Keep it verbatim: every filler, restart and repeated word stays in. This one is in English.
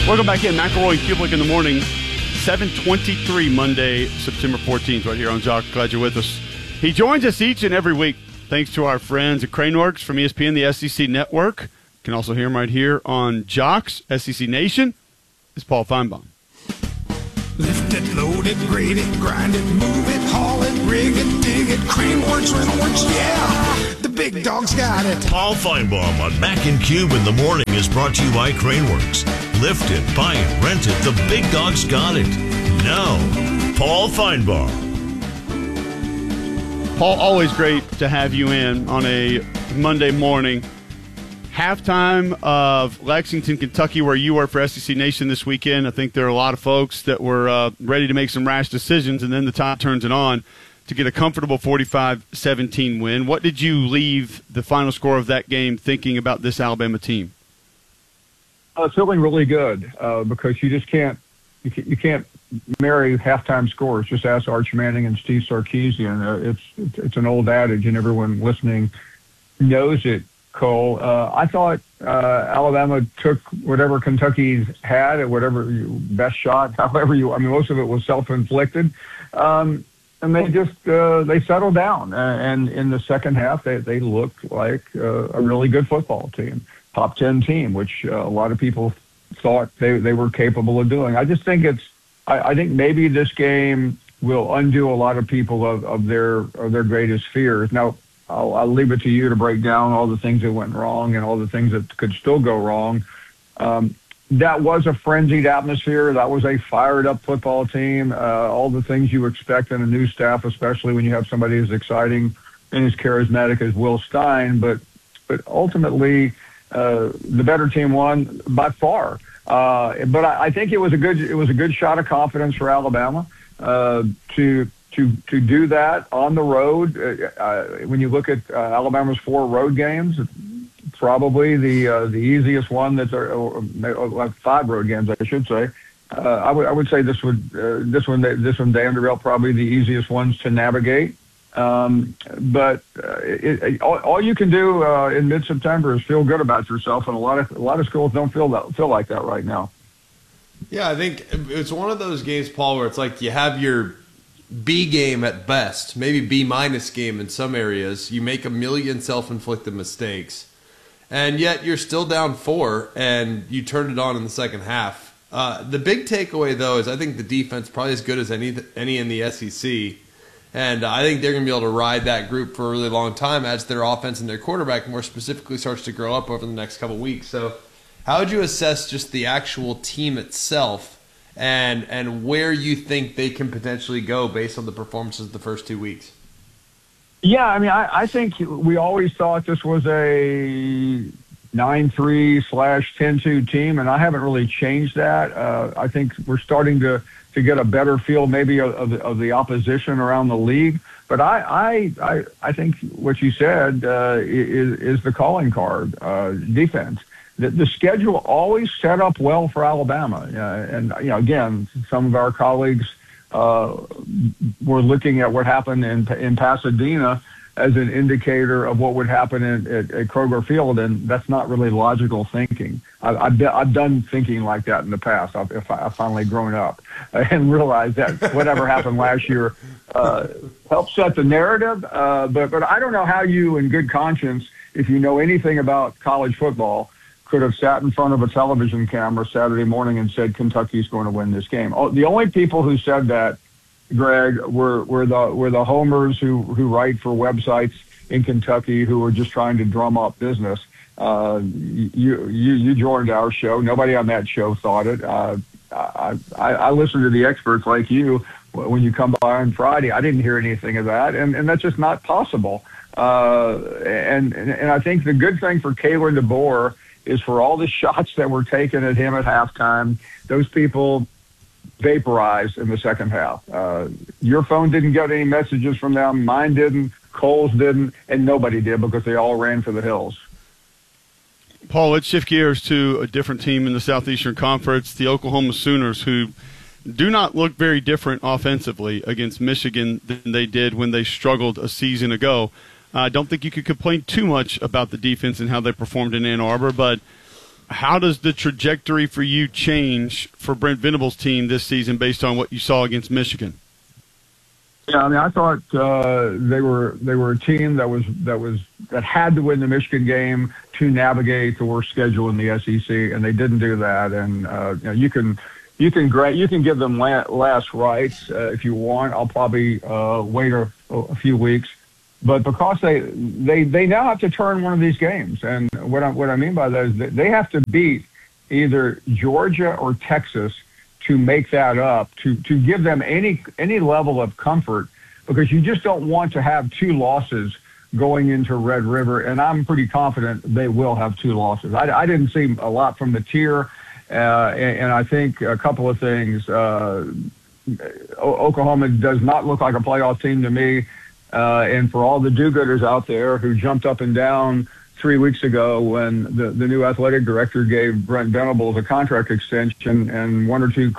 Welcome back in. McElroy and Kublik in the morning. seven twenty-three Monday, September fourteenth, right here on Jock. Glad you're with us. He joins us each and every week thanks to our friends at Craneworks from E S P N, the S E C Network. You can also hear him right here on Jocks, S E C Nation. It's Paul Feinbaum. Lift it, load it, grade it, grind it, move it, haul it, rig it, dig it, Craneworks, Rentalworks, yeah! The big dog's got it. Paul Feinbaum on Mac and Cube in the morning is brought to you by Craneworks. Lift it, buy it, rent it, the big dog's got it. Now, Paul Feinbaum. Paul, always great to have you in on a Monday morning. Halftime of Lexington, Kentucky, where you were for S E C Nation this weekend. I think there are a lot of folks that were uh, ready to make some rash decisions, and then the tide turns it on to get a comfortable forty-five seventeen win. What did you leave the final score of that game thinking about this Alabama team? I was feeling really good uh, because you just can't you, can't you can't marry halftime scores. Just ask Arch Manning and Steve Sarkisian. Uh, it's it's an old adage, and everyone listening knows it. Cole, uh, I thought uh, Alabama took whatever Kentucky had at whatever you, best shot, however you. I mean, most of it was self-inflicted, um, and they just uh, they settled down. And in the second half, they they looked like uh, a really good football team, top ten team, which uh, a lot of people thought they they were capable of doing. I just think it's. I, I think maybe this game will undo a lot of people of, of their of their greatest fears. Now. I'll, I'll leave it to you to break down all the things that went wrong and all the things that could still go wrong. Um, that was a frenzied atmosphere. That was a fired-up football team. Uh, all the things you expect in a new staff, especially when you have somebody as exciting and as charismatic as Will Stein. But but ultimately, uh, the better team won by far. Uh, but I, I think it was a good it was a good shot of confidence for Alabama uh, to. To to do that on the road, uh, uh, when you look at uh, Alabama's four road games, probably the uh, the easiest one that's uh, like five road games, I should say. Uh, I would I would say this would uh, this one this one Vanderbilt probably the easiest ones to navigate. Um, but uh, it, it, all, all you can do uh, in mid September is feel good about yourself, and a lot of a lot of schools don't feel that feel like that right now. Yeah, I think it's one of those games, Paul, where it's like you have your B game at best, maybe B minus game in some areas. You make a million self-inflicted mistakes, and yet you're still down four, and you turned it on in the second half. Uh, the big takeaway, though, is I think the defense probably as good as any any in the S E C, and I think they're going to be able to ride that group for a really long time as their offense and their quarterback more specifically starts to grow up over the next couple weeks. So how would you assess just the actual team itself and and where you think they can potentially go based on the performances of the first two weeks? Yeah, I mean, I, I think we always thought this was a nine three slash ten two team, and I haven't really changed that. Uh, I think we're starting to, to get a better feel maybe of, of, the, of the opposition around the league. But I I, I, I think what you said uh, is, is the calling card, uh, defense. The, the schedule always set up well for Alabama. Uh, and, you know, again, some of our colleagues uh, were looking at what happened in, in Pasadena as an indicator of what would happen in, at, at Kroger Field, and that's not really logical thinking. I, I've, I've done thinking like that in the past. I've, if I, I've finally grown up and realized that whatever happened last year uh, helped set the narrative. Uh, but, but I don't know how you, in good conscience, if you know anything about college football, could have sat in front of a television camera Saturday morning and said Kentucky's going to win this game. Oh, the only people who said that, Greg, were were the were the homers who who write for websites in Kentucky who were just trying to drum up business. Uh, you you you joined our show. Nobody on that show thought it. Uh, I, I I listened to the experts like you when you come by on Friday. I didn't hear anything of that, and and that's just not possible. Uh, and and I think the good thing for Kalen DeBoer is for all the shots that were taken at him at halftime, those people vaporized in the second half. Uh, your phone didn't get any messages from them. Mine didn't. Cole's didn't. And nobody did because they all ran for the hills. Paul, let's shift gears to a different team in the Southeastern Conference, the Oklahoma Sooners, who do not look very different offensively against Michigan than they did when they struggled a season ago. I don't think you could complain too much about the defense and how they performed in Ann Arbor, but how does the trajectory for you change for Brent Venables' team this season based on what you saw against Michigan? Yeah, I mean, I thought uh, they were they were a team that was that was that had to win the Michigan game to navigate the worst schedule in the S E C, and they didn't do that. And uh, you know, you can you can gra- you can give them la- last rites uh, if you want. I'll probably uh, wait a, a few weeks, but because they they they now have to turn one of these games, and what I what I mean by that is that they have to beat either Georgia or Texas to make that up, to, to give them any any level of comfort, because you just don't want to have two losses going into Red River, and I'm pretty confident they will have two losses. I, I didn't see a lot from the tier, uh, and, and I think a couple of things. Uh, Oklahoma does not look like a playoff team to me, uh, and for all the do-gooders out there who jumped up and down three weeks ago when the, the new athletic director gave Brent Venables a contract extension and one or two